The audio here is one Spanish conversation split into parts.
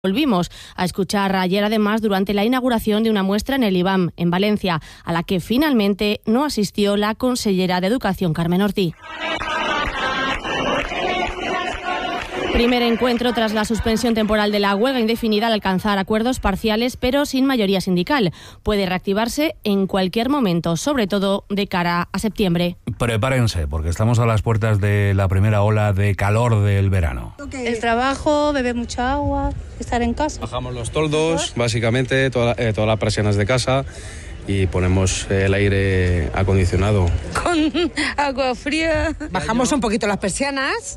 Volvimos a escuchar ayer, además, durante la inauguración de una muestra en el IBAM, en Valencia, a la que finalmente no asistió la consellera de Educación, Carmen Ortí. Primer encuentro tras la suspensión temporal de la huelga indefinida al alcanzar acuerdos parciales, pero sin mayoría sindical. Puede reactivarse en cualquier momento, sobre todo de cara a septiembre. Prepárense, porque estamos a las puertas de la primera ola de calor del verano. El trabajo, beber mucha agua, estar en casa. Bajamos los toldos, básicamente todas las persianas de casa, y ponemos el aire acondicionado. Con agua fría. Bajamos un poquito las persianas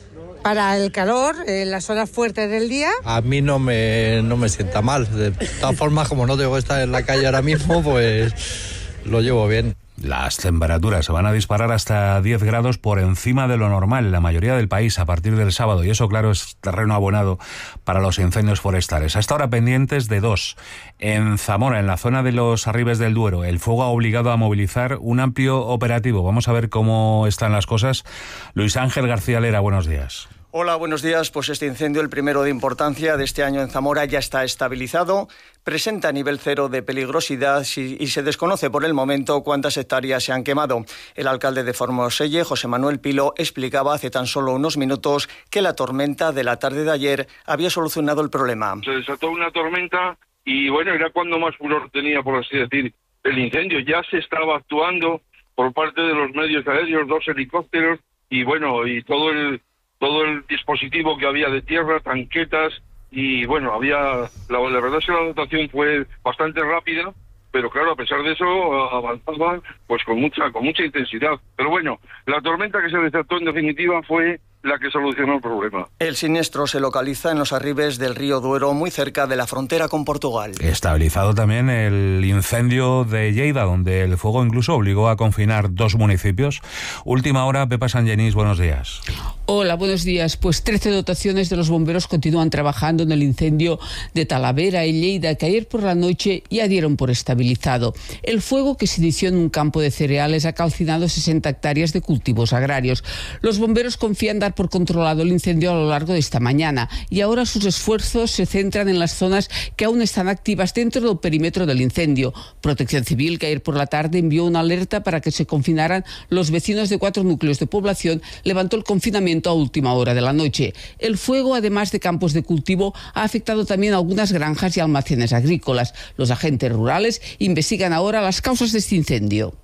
para el calor en las horas fuertes del día. A mí no me sienta mal. De todas formas, como no tengo que estar en la calle ahora mismo, pues lo llevo bien. Las temperaturas se van a disparar hasta 10 grados por encima de lo normal en la mayoría del país a partir del sábado, y eso, claro, es terreno abonado para los incendios forestales. Hasta ahora pendientes de dos. En Zamora, en la zona de los Arribes del Duero, el fuego ha obligado a movilizar un amplio operativo. Vamos a ver cómo están las cosas. Luis Ángel García Lera, buenos días. Hola, buenos días. Pues este incendio, el primero de importancia de este año en Zamora, ya está estabilizado. Presenta nivel 0 de peligrosidad y se desconoce por el momento cuántas hectáreas se han quemado. El alcalde de Formoselle, José Manuel Pilo, explicaba hace tan solo unos minutos que la tormenta de la tarde de ayer había solucionado el problema. Se desató una tormenta y bueno, era cuando más furor tenía, por así decir, el incendio. Ya se estaba actuando por parte de los medios aéreos, 2 helicópteros y bueno, y todo el dispositivo que había de tierra, tanquetas, y bueno, la verdad es que la dotación fue bastante rápida, pero claro, a pesar de eso avanzaba pues con mucha intensidad. Pero bueno, la tormenta que se desató en definitiva fue la que solucionó el problema. El siniestro se localiza en los arribes del río Duero, muy cerca de la frontera con Portugal. Estabilizado también el incendio de Lleida, donde el fuego incluso obligó a confinar 2 municipios. Última hora, Pepa Sangenís, buenos días. Hola, buenos días. Pues 13 dotaciones de los bomberos continúan trabajando en el incendio de Talavera y Lleida, que ayer por la noche ya dieron por estabilizado. El fuego, que se inició en un campo de cereales, ha calcinado 60 hectáreas de cultivos agrarios. Los bomberos confían dar por controlado el incendio a lo largo de esta mañana, y ahora sus esfuerzos se centran en las zonas que aún están activas dentro del perímetro del incendio. Protección Civil, que ayer por la tarde envió una alerta para que se confinaran los vecinos de 4 núcleos de población, levantó el confinamiento a última hora de la noche. El fuego, además de campos de cultivo, ha afectado también a algunas granjas y almacenes agrícolas. Los agentes rurales investigan ahora las causas de este incendio.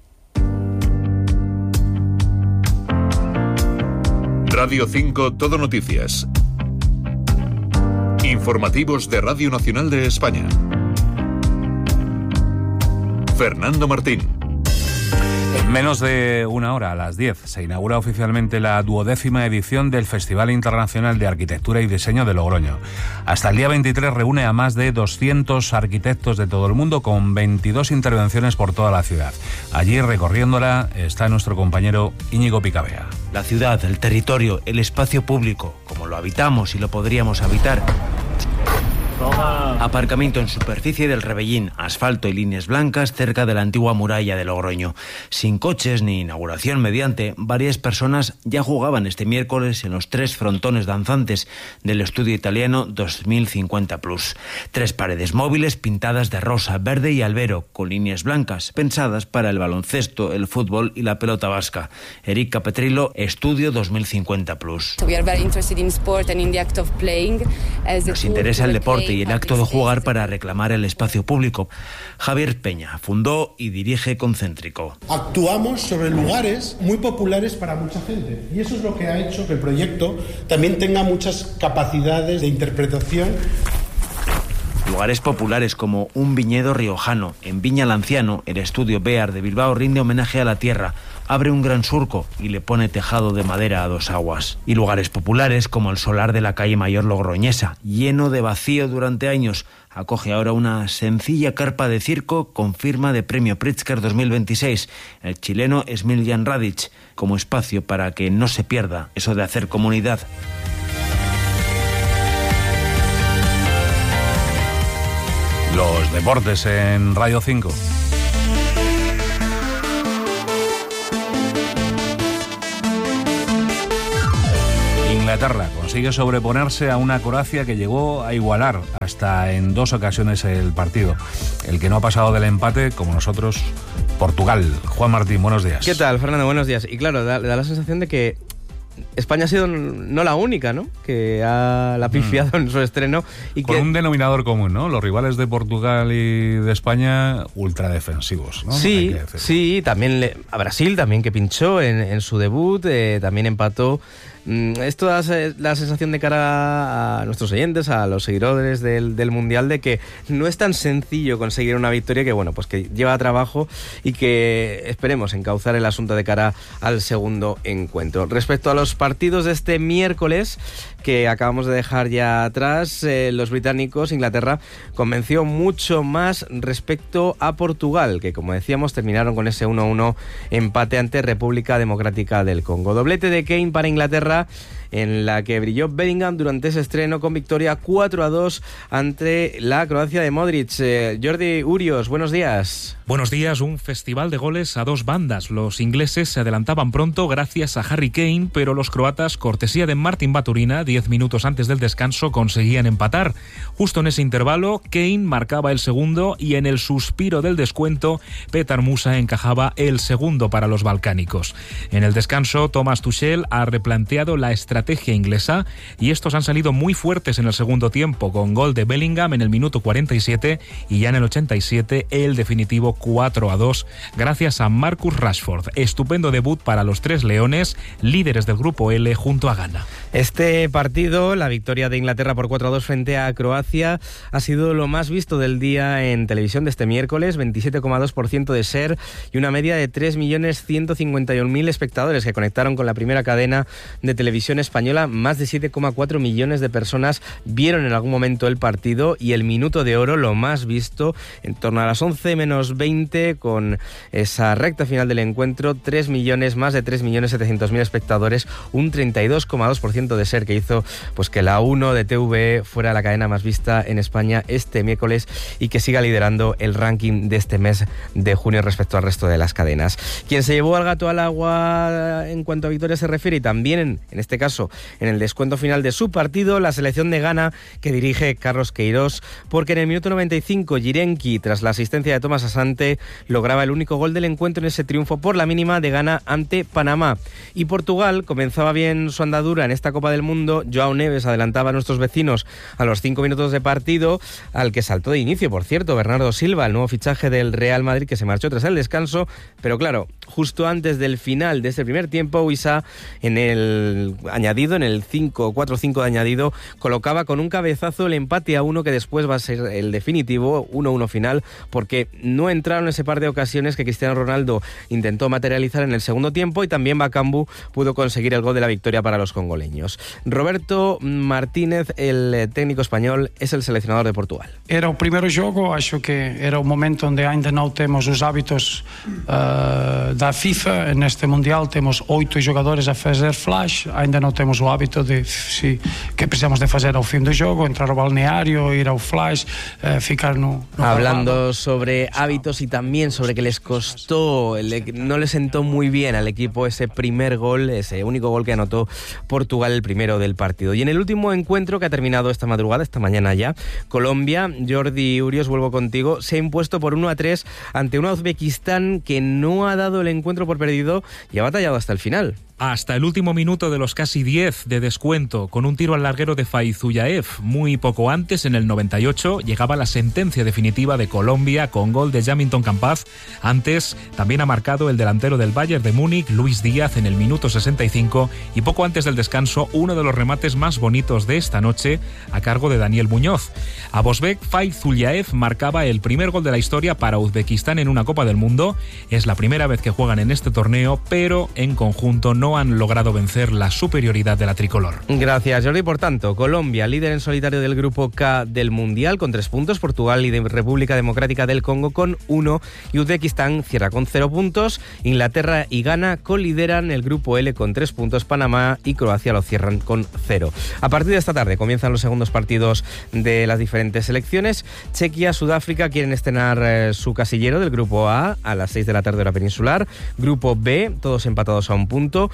Radio 5 Todo Noticias. Informativos de Radio Nacional de España. Fernando Martín. En menos de una hora, a las 10, se inaugura oficialmente la 12ª edición del Festival Internacional de Arquitectura y Diseño de Logroño. Hasta el día 23 reúne a más de 200 arquitectos de todo el mundo, con 22 intervenciones por toda la ciudad. Allí, recorriéndola, está nuestro compañero Íñigo Picabea. La ciudad, el territorio, el espacio público, como lo habitamos y lo podríamos habitar. Aparcamiento en superficie del Rebellín, asfalto y líneas blancas cerca de la antigua muralla de Logroño. Sin coches ni inauguración mediante, varias personas ya jugaban este miércoles en los 3 frontones danzantes del estudio italiano 2050+. 3 paredes móviles pintadas de rosa, verde y albero, con líneas blancas, pensadas para el baloncesto, el fútbol y la pelota vasca. Eric Capetrilo, Estudio 2050+. Nos interesa el deporte y el acto de jugar para reclamar el espacio público. Javier Peña fundó y dirige Concéntrico. Actuamos sobre lugares muy populares para mucha gente, y eso es lo que ha hecho que el proyecto también tenga muchas capacidades de interpretación. Lugares populares como un viñedo riojano. En Viña Lanciano, el estudio Bear de Bilbao rinde homenaje a la tierra, abre un gran surco y le pone tejado de madera a 2 aguas. Y lugares populares como el solar de la calle Mayor logroñesa, lleno de vacío durante años, acoge ahora una sencilla carpa de circo con firma de Premio Pritzker 2026, el chileno Smiljan Radic, como espacio para que no se pierda eso de hacer comunidad. Los deportes en Radio 5. Inglaterra consigue sobreponerse a una Croacia que llegó a igualar hasta en 2 ocasiones el partido. El que no ha pasado del empate, como nosotros, Portugal. Juan Martín, buenos días. ¿Qué tal, Fernando? Buenos días. Y claro, da la sensación de que España ha sido no la única, ¿no?, que la ha pifiado en su estreno. Y con un denominador común, ¿no? Los rivales de Portugal y de España ultradefensivos, ¿no? Sí, también a Brasil, también, que pinchó en su debut, también empató. Esto da la sensación de cara a nuestros oyentes, a los seguidores del Mundial, de que no es tan sencillo conseguir una victoria, que bueno, pues que lleva trabajo y que esperemos encauzar el asunto de cara al segundo encuentro. Respecto a los partidos de este miércoles, que acabamos de dejar ya atrás, los británicos, Inglaterra convenció mucho más respecto a Portugal, que como decíamos terminaron con ese 1-1 empate ante República Democrática del Congo. Doblete de Kane para Inglaterra, en la que brilló Bellingham durante ese estreno con victoria 4-2 ante la Croacia de Modric. Jordi Urios, buenos días. Buenos días, un festival de goles a 2 bandas. Los ingleses se adelantaban pronto gracias a Harry Kane, pero los croatas, cortesía de Martin Baturina, 10 minutos antes del descanso conseguían empatar. Justo en ese intervalo, Kane marcaba el segundo y en el suspiro del descuento, Petar Musa encajaba el segundo para los balcánicos. En el descanso, Thomas Tuchel ha replanteado la estrategia inglesa y estos han salido muy fuertes en el segundo tiempo, con gol de Bellingham en el minuto 47 y ya en el 87 el definitivo 4-2 gracias a Marcus Rashford. Estupendo debut para los 3 leones, líderes del grupo L junto a Ghana. Este partido, la victoria de Inglaterra por 4-2 frente a Croacia, ha sido lo más visto del día en televisión de este miércoles, 27,2% de share y una media de 3.151.000 espectadores que conectaron con la primera cadena de televisión española. Más de 7,4 millones de personas vieron en algún momento el partido, y el minuto de oro, lo más visto, en torno a las 11 menos 20, con esa recta final del encuentro, más de 3.700.000 espectadores, un 32,2% de ser, que hizo pues que la 1 de TV fuera la cadena más vista en España este miércoles y que siga liderando el ranking de este mes de junio respecto al resto de las cadenas. Quien se llevó al gato al agua en cuanto a victorias se refiere, y también en este caso en el descuento final de su partido, la selección de Ghana, que dirige Carlos Queiroz, porque en el minuto 95 Yirenki, tras la asistencia de Thomas Asante, lograba el único gol del encuentro en ese triunfo por la mínima de Ghana ante Panamá. Y Portugal comenzaba bien su andadura en esta Copa del Mundo. Joao Neves adelantaba a nuestros vecinos a los 5 minutos de partido, al que saltó de inicio, por cierto, Bernardo Silva, el nuevo fichaje del Real Madrid, que se marchó tras el descanso, pero claro, justo antes del final de ese primer tiempo, Wissa, en el añadido, en el 4-5 de añadido, colocaba con un cabezazo el empate a 1, que después va a ser el definitivo 1-1 final, porque no entraron ese par de ocasiones que Cristiano Ronaldo intentó materializar en el segundo tiempo, y también Bakambu pudo conseguir el gol de la victoria para los congoleños. Roberto Martínez, el técnico español, es el seleccionador de Portugal. Era o primeiro jogo, acho que era o momento onde ainda não temos os hábitos da FIFA. Neste Mundial temos 8 jogadores a fazer flash, ainda não temos o hábito de que precisamos de fazer ao fim do jogo, entrar ao balneario, ir ao flash, ficar no Hablando sobre hábitos y también sobre que les costó, no les sentó muy bien al equipo ese primer gol, ese único gol que anotó Portugal, el primero del partido. Y en el último encuentro que ha terminado esta madrugada, esta mañana ya, Colombia, Jordi Urios, vuelvo contigo, se ha impuesto por 1-3 ante una Uzbekistán que no ha dado el encuentro por perdido y ha batallado hasta el final. Hasta el último minuto de los casi 10 de descuento, con un tiro al larguero de Faizullaev. Muy poco antes, en el 98, llegaba la sentencia definitiva de Colombia con gol de Jamilton Campaz. Antes también ha marcado el delantero del Bayern de Múnich, Luis Díaz, en el minuto 65, y poco antes del descanso, uno de los remates más bonitos de esta noche, a cargo de Daniel Muñoz. A Bosbek, Faizullaev marcaba el primer gol de la historia para Uzbekistán en una Copa del Mundo. Es la primera vez que juegan en este torneo, pero en conjunto no han logrado vencer la superioridad de la tricolor. Gracias, Jordi. Por tanto, Colombia, líder en solitario del grupo K del Mundial, con 3 puntos, Portugal y República Democrática del Congo con 1, y Uzbekistán cierra con 0 puntos, Inglaterra y Ghana colideran el grupo L con 3 puntos, Panamá y Croacia lo cierran con 0. A partir de esta tarde comienzan los segundos partidos de las diferentes selecciones. Chequia, Sudáfrica quieren estrenar su casillero del grupo A las 6 de la tarde hora peninsular. Grupo B, todos empatados a 1 punto.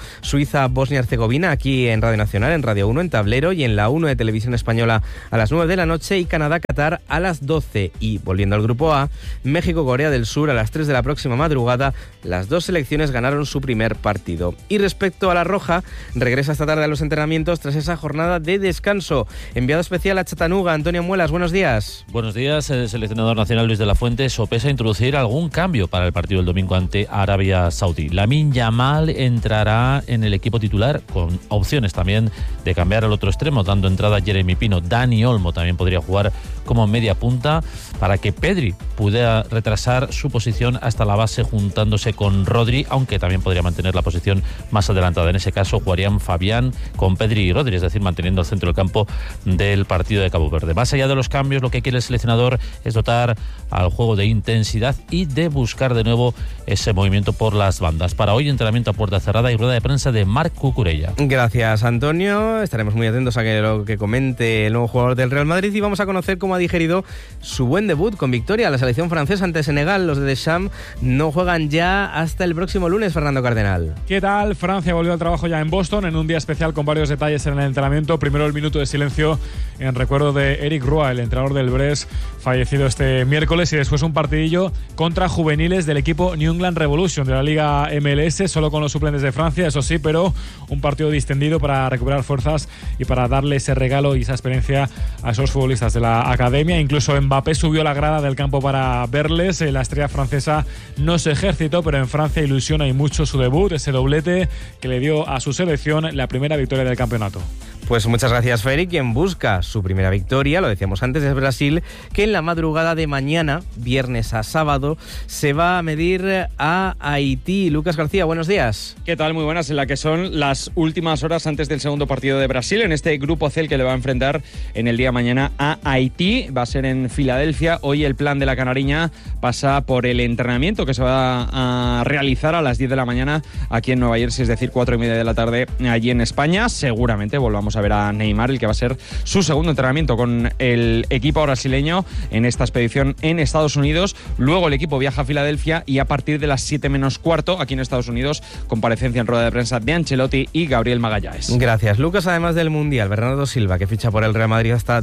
Suiza-Bosnia-Herzegovina, aquí en Radio Nacional, en Radio 1, en Tablero, y en la 1 de Televisión Española a las 9 de la noche, y Canadá-Qatar a las 12. Y volviendo al Grupo A, México-Corea del Sur a las 3 de la próxima madrugada. Las dos selecciones ganaron su primer partido. Y respecto a la Roja, regresa esta tarde a los entrenamientos tras esa jornada de descanso. Enviado especial a Chattanooga, Antonio Muelas, buenos días. Buenos días. El seleccionador nacional Luis de la Fuente sopesa introducir algún cambio para el partido del domingo ante Arabia Saudí. Lamine Yamal entrará en el equipo titular, con opciones también de cambiar al otro extremo, dando entrada a Jeremy Pino. Dani Olmo también podría jugar como media punta, para que Pedri pudiera retrasar su posición hasta la base juntándose con Rodri, aunque también podría mantener la posición más adelantada. En ese caso jugarían Fabián con Pedri y Rodri, es decir, manteniendo el centro del campo del partido de Cabo Verde. Más allá de los cambios, lo que quiere el seleccionador es dotar al juego de intensidad y de buscar de nuevo ese movimiento por las bandas. Para hoy, entrenamiento a puerta cerrada y rueda de prensa de Marc Cucurella. Gracias, Antonio. Estaremos muy atentos a lo que comente el nuevo jugador del Real Madrid, y vamos a conocer cómo ha digerido su buen debut con victoria a la selección francesa ante Senegal. Los de Deschamps no juegan ya hasta el próximo lunes, Fernando Cardenal. ¿Qué tal? Francia volvió al trabajo ya en Boston en un día especial con varios detalles en el entrenamiento. Primero, el minuto de silencio en recuerdo de Eric Roy, el entrenador del Brest, fallecido este miércoles, y después un partidillo contra juveniles del equipo New England Revolution de la Liga MLS, solo con los suplentes de Francia, eso sí, pero un partido distendido para recuperar fuerzas y para darle ese regalo y esa experiencia a esos futbolistas de la academia. Incluso Mbappé subió a la grada del campo para verles. La estrella francesa no se ejercitó, pero en Francia ilusiona y mucho su debut, ese doblete que le dio a su selección la primera victoria del campeonato. Pues muchas gracias, Feri. Quien busca su primera victoria, lo decíamos antes, es Brasil, que en la madrugada de mañana, viernes a sábado, se va a medir a Haití. Lucas García, buenos días. ¿Qué tal? Muy buenas. En la que son las últimas horas antes del segundo partido de Brasil, en este grupo C que le va a enfrentar en el día mañana a Haití. Va a ser en Filadelfia. Hoy el plan de la canariña pasa por el entrenamiento que se va a realizar a las 10 de la mañana aquí en Nueva Jersey, es decir, 4:30 de la tarde allí en España. Seguramente volvamos a ver a Neymar, el que va a ser su segundo entrenamiento con el equipo brasileño en esta expedición en Estados Unidos. Luego el equipo viaja a Filadelfia y a partir de las 7 menos cuarto aquí en Estados Unidos, comparecencia en rueda de prensa de Ancelotti y Gabriel Magallanes. Gracias, Lucas. Además del Mundial, Bernardo Silva, que ficha por el Real Madrid hasta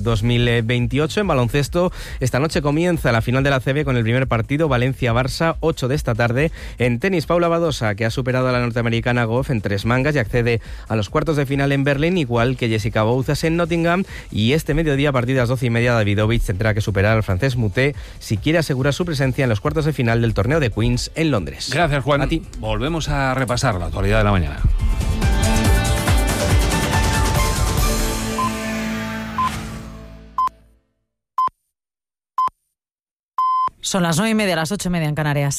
2028. En baloncesto, esta noche comienza la final de la ACB con el primer partido, Valencia-Barça, 8 de esta tarde. En tenis, Paula Badosa, que ha superado a la norteamericana Goff en 3 mangas y accede a los cuartos de final en Berlín, igual que Jessica Bouzas en Nottingham. Y este mediodía, a partir de las 12:30, Davidovich tendrá que superar al francés Moutet si quiere asegurar su presencia en los cuartos de final del torneo de Queens en Londres. Gracias, Juan. A ti. Volvemos a repasar la actualidad de la mañana. Son las 9:30, las 8:30 en Canarias.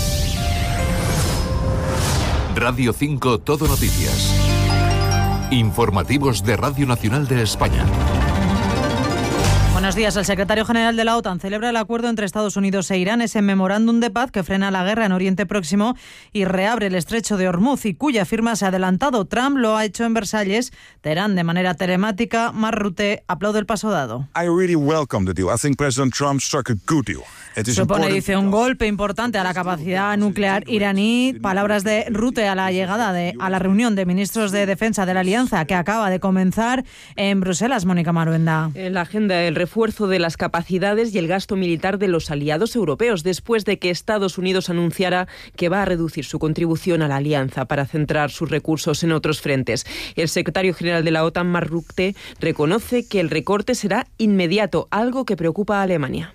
Radio 5 Todo Noticias. Informativos de Radio Nacional de España. Buenos días. El secretario general de la OTAN celebra el acuerdo entre Estados Unidos e Irán, ese memorándum de paz que frena la guerra en Oriente Próximo y reabre el estrecho de Hormuz, y cuya firma se ha adelantado. Trump lo ha hecho en Versalles. Teherán de manera telemática. Mark Rutte aplaude el paso dado. I really welcome the deal. I think President Trump struck a good deal. Supone, dice, un golpe importante a la capacidad nuclear iraní. Palabras de Rutte a la llegada a la reunión de ministros de defensa de la Alianza que acaba de comenzar en Bruselas. Mónica Maruenda. En la agenda, el refuerzo de las capacidades y el gasto militar de los aliados europeos, después de que Estados Unidos anunciara que va a reducir su contribución a la Alianza para centrar sus recursos en otros frentes. El secretario general de la OTAN, Mark Rutte, reconoce que el recorte será inmediato, algo que preocupa a Alemania.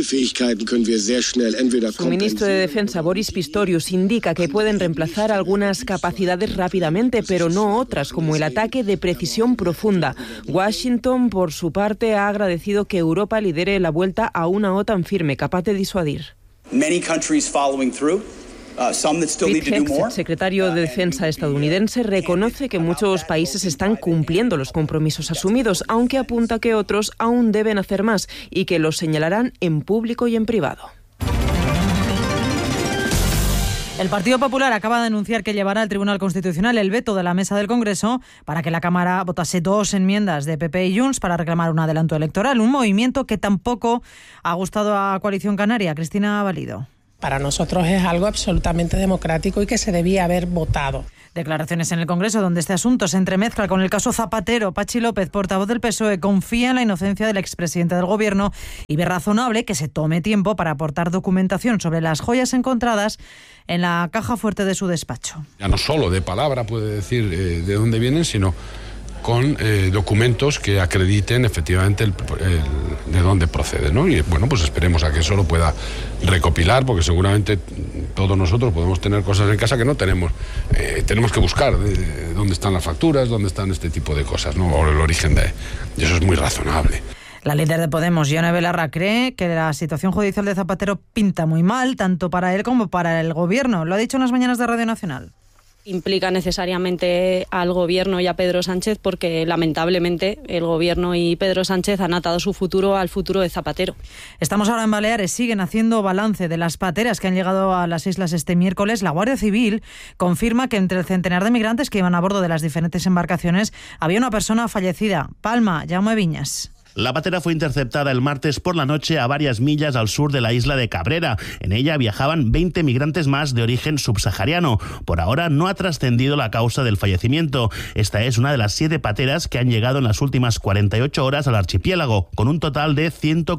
Su ministro de Defensa, Boris Pistorius, indica que pueden reemplazar algunas capacidades rápidamente, pero no otras, como el ataque de precisión profunda. Washington, por su parte, ha agradecido que Europa lidere la vuelta a una OTAN firme, capaz de disuadir. Pete Hegseth, secretario de Defensa estadounidense, reconoce que muchos países están cumpliendo los compromisos asumidos, aunque apunta que otros aún deben hacer más y que los señalarán en público y en privado. El Partido Popular acaba de anunciar que llevará al Tribunal Constitucional el veto de la mesa del Congreso para que la Cámara votase 2 enmiendas de PP y Junts para reclamar un adelanto electoral, un movimiento que tampoco ha gustado a Coalición Canaria. Cristina Valido. para nosotros es algo absolutamente democrático y que se debía haber votado. Declaraciones en el Congreso donde este asunto se entremezcla con el caso Zapatero. Pachi López, portavoz del PSOE, confía en la inocencia del expresidente del Gobierno y ve razonable que se tome tiempo para aportar documentación sobre las joyas encontradas en la caja fuerte de su despacho. Ya no solo de palabra puede decir de dónde vienen, sino con documentos que acrediten efectivamente de dónde procede, ¿no? Y bueno, pues esperemos a que eso lo pueda recopilar, porque seguramente todos nosotros podemos tener cosas en casa que no tenemos. Tenemos que buscar dónde están las facturas, dónde están este tipo de cosas, ¿no? O el origen de... Y eso es muy razonable. La líder de Podemos, Ione Belarra, cree que la situación judicial de Zapatero pinta muy mal, tanto para él como para el Gobierno. Lo ha dicho en las mañanas de Radio Nacional. Implica necesariamente al Gobierno y a Pedro Sánchez porque lamentablemente el Gobierno y Pedro Sánchez han atado su futuro al futuro de Zapatero. Estamos ahora en Baleares, siguen haciendo balance de las pateras que han llegado a las islas este miércoles. La Guardia Civil confirma que entre el centenar de migrantes que iban a bordo de las diferentes embarcaciones había una persona fallecida. Palma, Jaume Viñas. La patera fue interceptada el martes por la noche a varias millas al sur de la isla de Cabrera. En ella viajaban 20 migrantes más de origen subsahariano. Por ahora no ha trascendido la causa del fallecimiento. Esta es una de las 7 pateras que han llegado en las últimas 48 horas al archipiélago, con un total de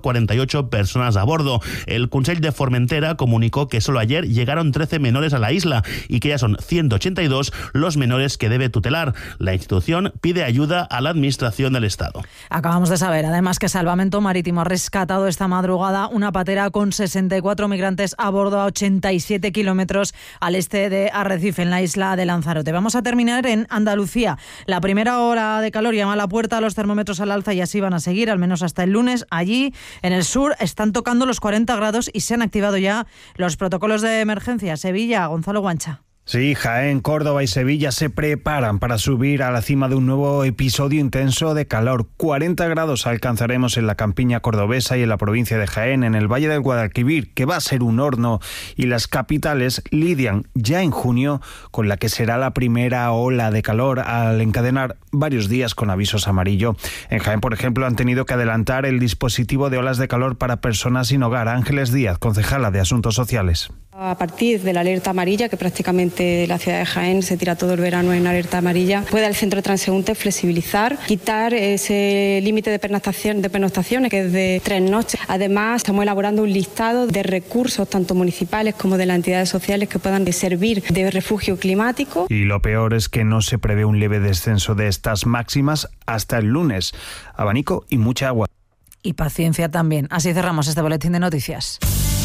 148 personas a bordo. El Consell de Formentera comunicó que solo ayer llegaron 13 menores a la isla y que ya son 182 los menores que debe tutelar. La institución pide ayuda a la Administración del Estado. Acabamos de saber además que Salvamento Marítimo ha rescatado esta madrugada una patera con 64 migrantes a bordo a 87 kilómetros al este de Arrecife, en la isla de Lanzarote. Vamos a terminar en Andalucía. La primera hora de calor llama a la puerta, los termómetros al alza y así van a seguir, al menos hasta el lunes. Allí, en el sur, están tocando los 40 grados y se han activado ya los protocolos de emergencia. Sevilla, Gonzalo Guancha. Sí, Jaén, Córdoba y Sevilla se preparan para subir a la cima de un nuevo episodio intenso de calor. 40 grados alcanzaremos en la campiña cordobesa y en la provincia de Jaén, en el Valle del Guadalquivir, que va a ser un horno, y las capitales lidian ya en junio con la que será la primera ola de calor al encadenar varios días con avisos amarillo. En Jaén, por ejemplo, han tenido que adelantar el dispositivo de olas de calor para personas sin hogar. Ángeles Díaz, concejala de Asuntos Sociales. A partir de la alerta amarilla, que prácticamente la ciudad de Jaén se tira todo el verano en alerta amarilla, puede el centro de transeúnte flexibilizar, quitar ese límite de pernoctaciones, que es de 3 noches. Además, estamos elaborando un listado de recursos, tanto municipales como de las entidades sociales, que puedan servir de refugio climático. Y lo peor es que no se prevé un leve descenso de estas máximas hasta el lunes. Abanico y mucha agua. Y paciencia también. Así cerramos este boletín de noticias.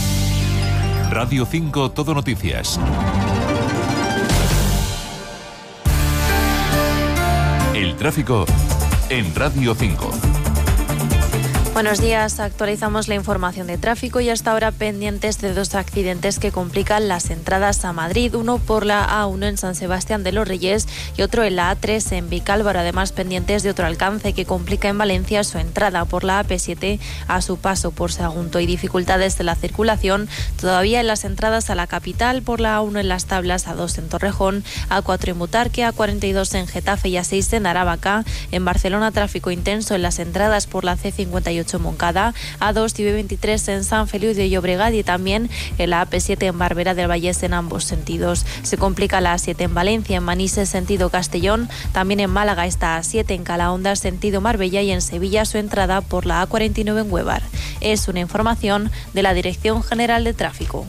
Radio 5 Todo Noticias. El tráfico en Radio 5. Buenos días, actualizamos la información de tráfico y hasta ahora pendientes de 2 accidentes que complican las entradas a Madrid, uno por la A1 en San Sebastián de los Reyes y otro en la A3 en Vicálvaro, además pendientes de otro alcance que complica en Valencia su entrada por la AP7 a su paso por Sagunto y dificultades de la circulación todavía en las entradas a la capital por la A1 en Las Tablas, A2 en Torrejón, A4 en Butarque, A42 en Getafe y A6 en Aravaca. En Barcelona tráfico intenso en las entradas por la C58 Moncada, A2 y B23 en San Feliu de Llobregat y también en la AP7 en Barberá del Vallés en ambos sentidos. Se complica la A7 en Valencia, en Manises sentido Castellón, también en Málaga está A7 en Calahonda sentido Marbella y en Sevilla su entrada por la A49 en Huevar. Es una información de la Dirección General de Tráfico.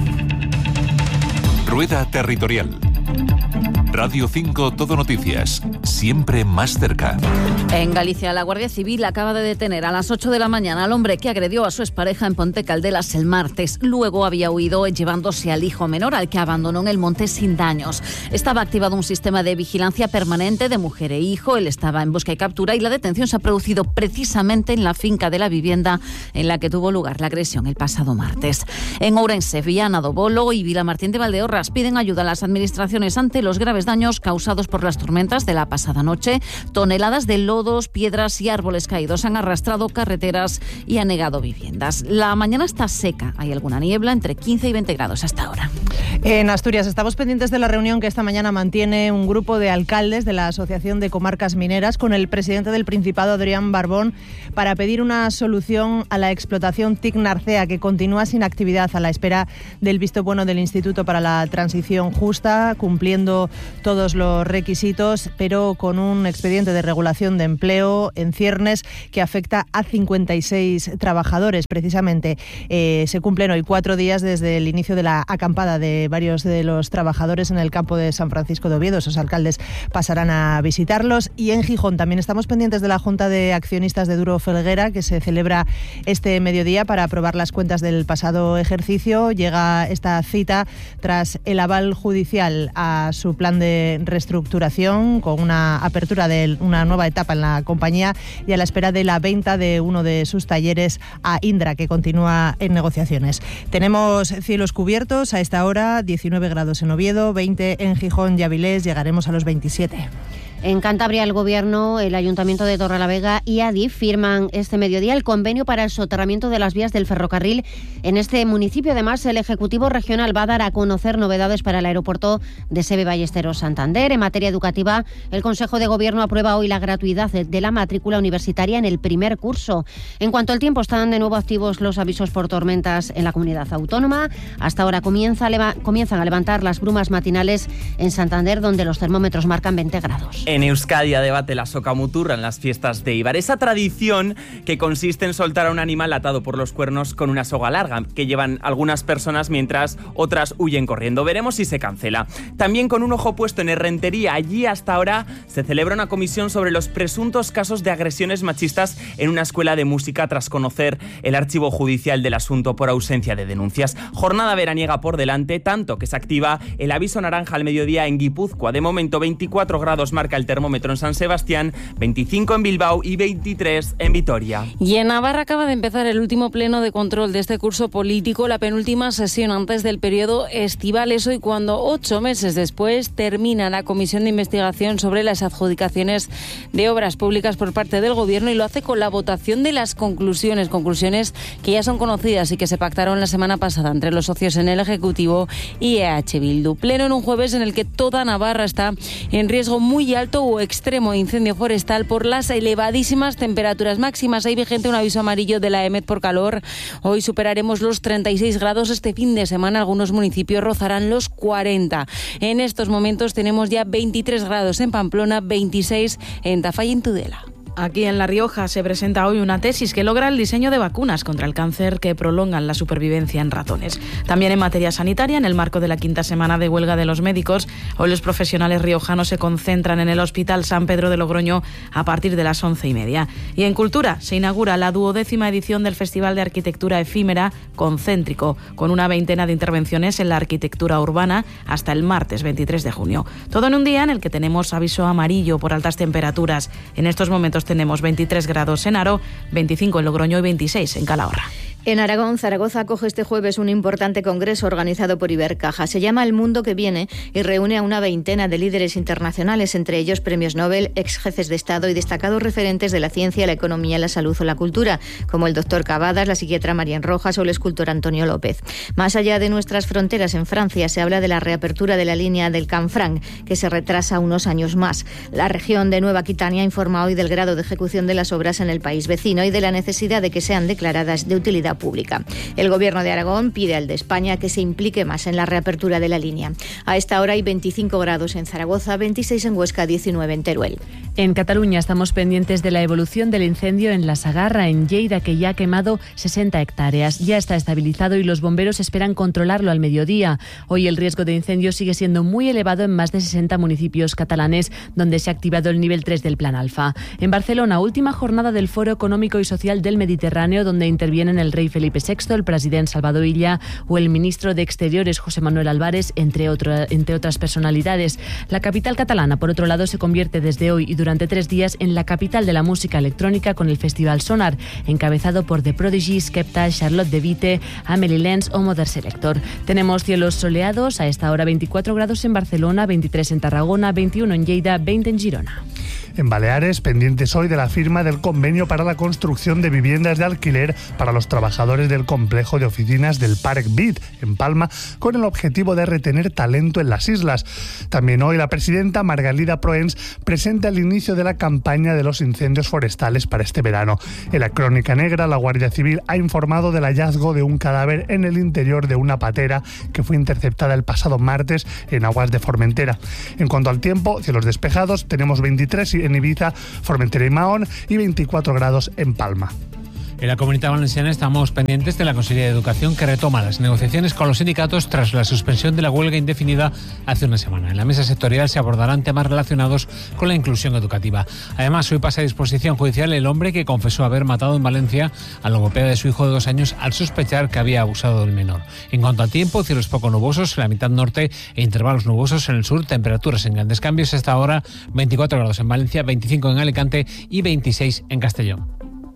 Rueda Territorial. Radio 5 Todo Noticias, siempre más cerca. En Galicia, la Guardia Civil acaba de detener a las 8 de la mañana al hombre que agredió a su expareja en Ponte Caldelas el martes. Luego había huido llevándose al hijo menor, al que abandonó en el monte sin daños. Estaba activado un sistema de vigilancia permanente de mujer e hijo. Él estaba en busca y captura y la detención se ha producido precisamente en la finca de la vivienda en la que tuvo lugar la agresión el pasado martes. En Ourense, Viana do Bolo y Vilamartín de Valdeorras piden ayuda a las administraciones ante los graves daños causados por las tormentas de la pasada noche. Toneladas de lodos, piedras y árboles caídos han arrastrado carreteras y anegado viviendas. La mañana está seca, hay alguna niebla, entre 15 y 20 grados hasta ahora. En Asturias estamos pendientes de la reunión que esta mañana mantiene un grupo de alcaldes de la Asociación de Comarcas Mineras con el presidente del Principado, Adrián Barbón, para pedir una solución a la explotación TIC Narcea, que continúa sin actividad a la espera del visto bueno del Instituto para la Transición Justa, cumpliendo todos los requisitos, pero con un expediente de regulación de empleo en ciernes que afecta a 56 trabajadores. Precisamente se cumplen hoy 4 días desde el inicio de la acampada de varios de los trabajadores en el campo de San Francisco de Oviedo. Esos alcaldes pasarán a visitarlos. Y en Gijón también estamos pendientes de la Junta de Accionistas de Duro Felguera, que se celebra este mediodía para aprobar las cuentas del pasado ejercicio. Llega esta cita tras el aval judicial a su plan de reestructuración, con una apertura de una nueva etapa en la compañía y a la espera de la venta de uno de sus talleres a Indra, que continúa en negociaciones. Tenemos cielos cubiertos a esta hora, 19 grados en Oviedo, 20 en Gijón y Avilés, llegaremos a los 27. En Cantabria, el Gobierno, el Ayuntamiento de Torrelavega y ADIF firman este mediodía el convenio para el soterramiento de las vías del ferrocarril en este municipio. Además, el Ejecutivo Regional va a dar a conocer novedades para el aeropuerto de Seve Ballesteros Santander. En materia educativa, el Consejo de Gobierno aprueba hoy la gratuidad de la matrícula universitaria en el primer curso. En cuanto al tiempo, están de nuevo activos los avisos por tormentas en la comunidad autónoma. Hasta ahora comienzan a levantar las brumas matinales en Santander, donde los termómetros marcan 20 grados. En Euskadi debate la socamuturra en las fiestas de Ibar. Esa tradición que consiste en soltar a un animal atado por los cuernos con una soga larga, que llevan algunas personas mientras otras huyen corriendo. Veremos si se cancela. También con un ojo puesto en Errentería. Allí hasta ahora se celebra una comisión sobre los presuntos casos de agresiones machistas en una escuela de música tras conocer el archivo judicial del asunto por ausencia de denuncias. Jornada veraniega por delante, tanto que se activa el aviso naranja al mediodía en Guipúzcoa. De momento 24 grados marca el termómetro en San Sebastián, 25 en Bilbao y 23 en Vitoria. Y en Navarra acaba de empezar el último pleno de control de este curso político, la penúltima sesión antes del periodo estival. Es hoy cuando 8 meses después termina la comisión de investigación sobre las adjudicaciones de obras públicas por parte del Gobierno, y lo hace con la votación de las conclusiones que ya son conocidas y que se pactaron la semana pasada entre los socios en el Ejecutivo y EH Bildu. Pleno en un jueves en el que toda Navarra está en riesgo muy alto o extremo de incendio forestal por las elevadísimas temperaturas máximas. Hay vigente un aviso amarillo de la EMET por calor. Hoy superaremos los 36 grados. Este fin de semana algunos municipios rozarán los 40. En estos momentos tenemos ya 23 grados en Pamplona, 26 en Tafalla y en Tudela. Aquí en La Rioja se presenta hoy una tesis que logra el diseño de vacunas contra el cáncer que prolongan la supervivencia en ratones. También en materia sanitaria, en el marco de la 5ª semana de huelga de los médicos, hoy los profesionales riojanos se concentran en el Hospital San Pedro de Logroño a partir de las 11:30. Y en cultura se inaugura la 12ª edición del Festival de Arquitectura Efímera Concéntrico, con una 20 de intervenciones en la arquitectura urbana hasta el martes 23 de junio. Todo en un día en el que tenemos aviso amarillo por altas temperaturas. En estos momentos tenemos 23 grados en Haro, 25 en Logroño y 26 en Calahorra. En Aragón, Zaragoza acoge este jueves un importante congreso organizado por Ibercaja. Se llama El Mundo que Viene y reúne a una 20 de líderes internacionales, entre ellos premios Nobel, ex jefes de Estado y destacados referentes de la ciencia, la economía, la salud o la cultura, como el doctor Cavadas, la psiquiatra Marian Rojas o el escultor Antonio López. Más allá de nuestras fronteras, en Francia, se habla de la reapertura de la línea del Canfranc, que se retrasa unos años más. La región de Nueva Aquitania informa hoy del grado de ejecución de las obras en el país vecino y de la necesidad de que sean declaradas de utilidad pública. El Gobierno de Aragón pide al de España que se implique más en la reapertura de la línea. A esta hora hay 25 grados en Zaragoza, 26 en Huesca, 19 en Teruel. En Cataluña estamos pendientes de la evolución del incendio en La Sagarra, en Lleida, que ya ha quemado 60 hectáreas. Ya está estabilizado y los bomberos esperan controlarlo al mediodía. Hoy el riesgo de incendio sigue siendo muy elevado en más de 60 municipios catalanes, donde se ha activado el nivel 3 del Plan Alfa. En Barcelona, última jornada del Foro Económico y Social del Mediterráneo, donde intervienen el rey Felipe VI, el presidente Salvador Illa o el ministro de Exteriores José Manuel Álvarez, entre otras personalidades. La capital catalana, por otro lado, se convierte desde hoy y durante 3 días en la capital de la música electrónica con el Festival Sonar, encabezado por The Prodigy, Skepta, Charlotte de Witte, Amelie Lenz o Modern Selector. Tenemos cielos soleados, a esta hora 24 grados en Barcelona, 23 en Tarragona, 21 en Lleida, 20 en Girona. En Baleares, pendientes hoy de la firma del convenio para la construcción de viviendas de alquiler para los trabajadores del complejo de oficinas del Parc Bit, en Palma, con el objetivo de retener talento en las islas. También hoy la presidenta Margalida Proens presenta el inicio de la campaña de los incendios forestales para este verano. En la Crónica Negra, la Guardia Civil ha informado del hallazgo de un cadáver en el interior de una patera que fue interceptada el pasado martes en aguas de Formentera. En cuanto al tiempo, cielos despejados, tenemos 23 en Ibiza, Formentera y Mahón y 24 grados en Palma. En la Comunidad Valenciana estamos pendientes de la Consejería de Educación, que retoma las negociaciones con los sindicatos tras la suspensión de la huelga indefinida hace una semana. En la mesa sectorial se abordarán temas relacionados con la inclusión educativa. Además, hoy pasa a disposición judicial el hombre que confesó haber matado en Valencia al logopeda de su hijo de 2 años al sospechar que había abusado del menor. En cuanto al tiempo, cielos poco nubosos en la mitad norte e intervalos nubosos en el sur, temperaturas en grandes cambios. Hasta ahora 24 grados en Valencia, 25 en Alicante y 26 en Castellón.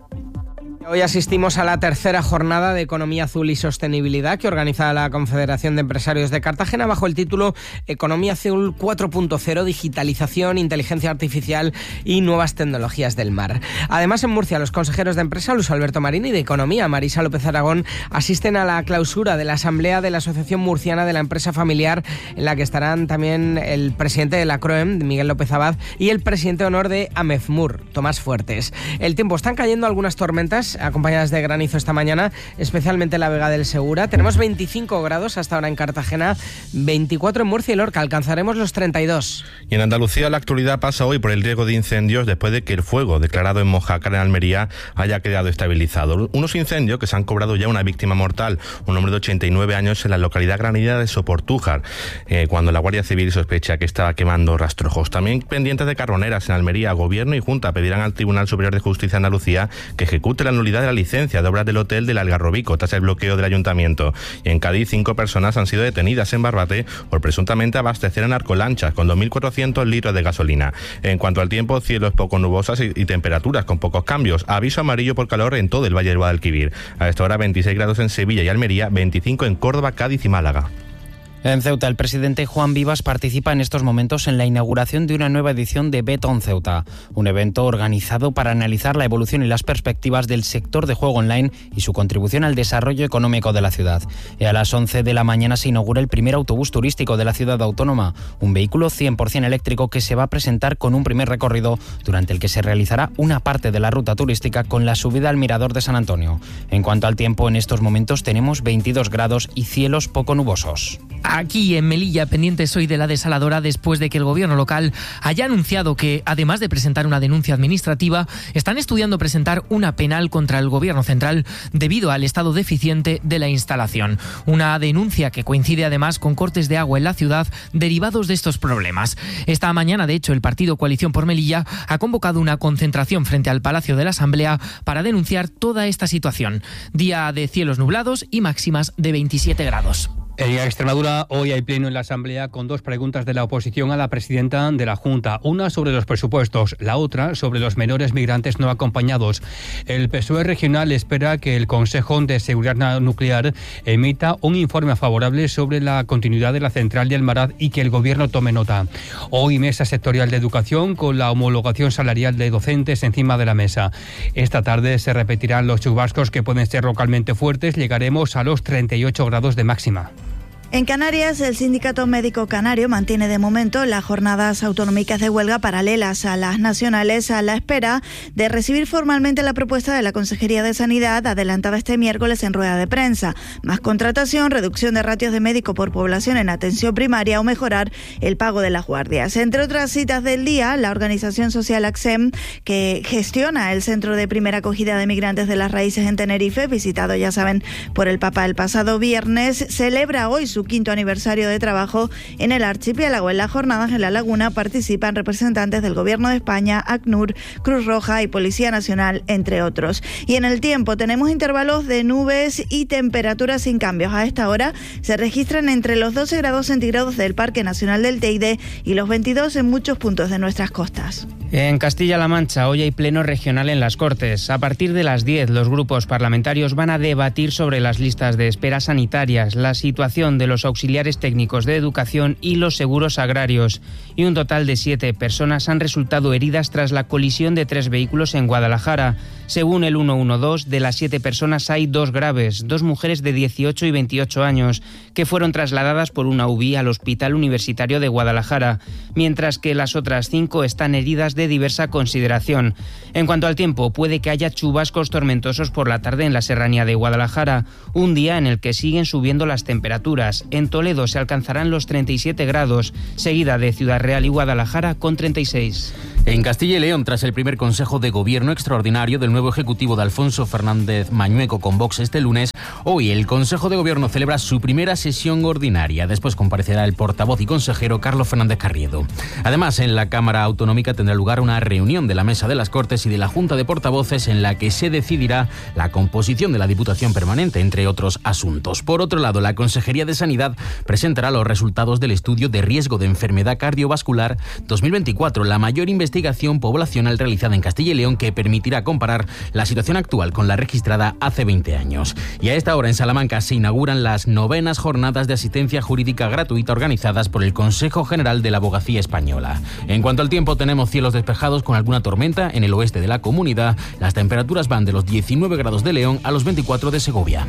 Hoy asistimos a la tercera jornada de Economía Azul y Sostenibilidad que organiza la Confederación de Empresarios de Cartagena bajo el título Economía Azul 4.0, digitalización, inteligencia artificial y nuevas tecnologías del mar. Además, en Murcia, los consejeros de Empresa, Luis Alberto Marín, y de Economía, Marisa López Aragón, asisten a la clausura de la Asamblea de la Asociación Murciana de la Empresa Familiar, en la que estarán también el presidente de la CROEM, Miguel López Abad, y el presidente de honor de AMEFMUR, Tomás Fuertes. El tiempo, están cayendo algunas tormentas acompañadas de granizo esta mañana, especialmente en la Vega del Segura. Tenemos 25 grados hasta ahora en Cartagena, 24 en Murcia y Lorca, alcanzaremos los 32. Y en Andalucía la actualidad pasa hoy por el riesgo de incendios después de que el fuego declarado en Mojácar, en Almería, haya quedado estabilizado. Unos incendios que se han cobrado ya una víctima mortal, un hombre de 89 años en la localidad granadina de Soportújar, cuando la Guardia Civil sospecha que estaba quemando rastrojos. También pendientes de Carboneras, en Almería, Gobierno y Junta pedirán al Tribunal Superior de Justicia de Andalucía que ejecute la nulidad de la licencia de obras del hotel del Algarrobico tras el bloqueo del ayuntamiento. Y en Cádiz, 5 personas han sido detenidas en Barbate por presuntamente abastecer a narcolanchas con 2.400 litros de gasolina. En cuanto al tiempo, cielos poco nubosos y temperaturas con pocos cambios. Aviso amarillo por calor en todo el Valle del Guadalquivir. A esta hora 26 grados en Sevilla y Almería, 25 en Córdoba, Cádiz y Málaga. En Ceuta, el presidente Juan Vivas participa en estos momentos en la inauguración de una nueva edición de Betón Ceuta, un evento organizado para analizar la evolución y las perspectivas del sector de juego online y su contribución al desarrollo económico de la ciudad. Y a las 11 de la mañana se inaugura el primer autobús turístico de la ciudad autónoma, un vehículo 100% eléctrico que se va a presentar con un primer recorrido durante el que se realizará una parte de la ruta turística con la subida al Mirador de San Antonio. En cuanto al tiempo, en estos momentos tenemos 22 grados y cielos poco nubosos. Aquí en Melilla, pendientes hoy de la desaladora después de que el gobierno local haya anunciado que, además de presentar una denuncia administrativa, están estudiando presentar una penal contra el gobierno central debido al estado deficiente de la instalación. Una denuncia que coincide además con cortes de agua en la ciudad derivados de estos problemas. Esta mañana, de hecho, el partido Coalición por Melilla ha convocado una concentración frente al Palacio de la Asamblea para denunciar toda esta situación. Día de cielos nublados y máximas de 27 grados. En Extremadura hoy hay pleno en la Asamblea con 2 preguntas de la oposición a la presidenta de la Junta. Una sobre los presupuestos, la otra sobre los menores migrantes no acompañados. El PSOE regional espera que el Consejo de Seguridad Nuclear emita un informe favorable sobre la continuidad de la central de Almaraz y que el Gobierno tome nota. Hoy mesa sectorial de educación con la homologación salarial de docentes encima de la mesa. Esta tarde se repetirán los chubascos que pueden ser localmente fuertes. Llegaremos a los 38 grados de máxima. En Canarias, el Sindicato Médico Canario mantiene de momento las jornadas autonómicas de huelga paralelas a las nacionales a la espera de recibir formalmente la propuesta de la Consejería de Sanidad adelantada este miércoles en rueda de prensa. Más contratación, reducción de ratios de médico por población en atención primaria o mejorar el pago de las guardias. Entre otras citas del día, la organización social AXEM, que gestiona el Centro de Primera Acogida de Migrantes de las Raíces en Tenerife, visitado, ya saben, por el Papa el pasado viernes, celebra hoy su 5º aniversario de trabajo en el archipiélago. En las jornadas en La Laguna participan representantes del Gobierno de España, ACNUR, Cruz Roja y Policía Nacional, entre otros. Y en el tiempo tenemos intervalos de nubes y temperaturas sin cambios. A esta hora se registran entre los 12 grados centígrados del Parque Nacional del Teide y los 22 en muchos puntos de nuestras costas. En Castilla-La Mancha hoy hay pleno regional en las Cortes. A partir de las 10 los grupos parlamentarios van a debatir sobre las listas de espera sanitarias, la situación de los auxiliares técnicos de educación y los seguros agrarios. Y un total de 7 personas han resultado heridas tras la colisión de 3 vehículos en Guadalajara. Según el 112, de las 7 personas hay 2 graves, 2 mujeres de 18 y 28 años, que fueron trasladadas por una UBI al Hospital Universitario de Guadalajara, mientras que las otras 5 están heridas de diversa consideración. En cuanto al tiempo, puede que haya chubascos tormentosos por la tarde en la serranía de Guadalajara, un día en el que siguen subiendo las temperaturas. En Toledo se alcanzarán los 37 grados, seguida de Ciudad Real y Guadalajara con 36. En Castilla y León, tras el primer Consejo de Gobierno extraordinario del nuevo Ejecutivo de Alfonso Fernández Mañueco con Vox este lunes, hoy el Consejo de Gobierno celebra su primera sesión ordinaria. Después comparecerá el portavoz y consejero Carlos Fernández Carriedo. Además, en la Cámara Autonómica tendrá lugar una reunión de la Mesa de las Cortes y de la Junta de Portavoces en la que se decidirá la composición de la Diputación Permanente, entre otros asuntos. Por otro lado, la Consejería de Sanidad presentará los resultados del estudio de riesgo de enfermedad cardiovascular 2024, la mayor investigación poblacional realizada en Castilla y León que permitirá comparar la situación actual con la registrada hace 20 años. Y a esta hora en Salamanca se inauguran las 9ª jornadas de asistencia jurídica gratuita organizadas por el Consejo General de la Abogacía Española. En cuanto al tiempo, tenemos cielos despejados con alguna tormenta en el oeste de la comunidad. Las temperaturas van de los 19 grados de León a los 24 de Segovia.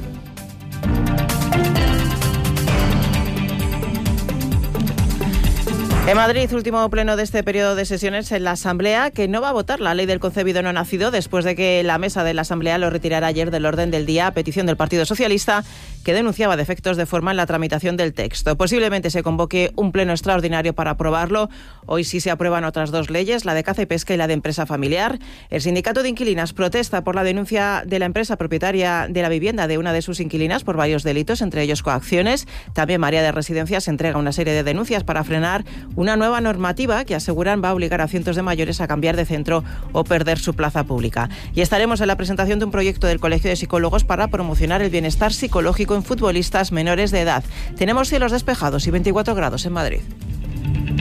En Madrid, último pleno de este periodo de sesiones en la Asamblea, que no va a votar la ley del concebido no nacido después de que la mesa de la Asamblea lo retirara ayer del orden del día a petición del Partido Socialista, que denunciaba defectos de forma en la tramitación del texto. Posiblemente se convoque un pleno extraordinario para aprobarlo. Hoy sí se aprueban otras 2 leyes, la de caza y pesca y la de empresa familiar. El sindicato de inquilinas protesta por la denuncia de la empresa propietaria de la vivienda de una de sus inquilinas por varios delitos, entre ellos coacciones. También María de Residencias entrega una serie de denuncias para frenar una nueva normativa que aseguran va a obligar a cientos de mayores a cambiar de centro o perder su plaza pública. Y estaremos en la presentación de un proyecto del Colegio de Psicólogos para promocionar el bienestar psicológico en futbolistas menores de edad. Tenemos cielos despejados y 24 grados en Madrid.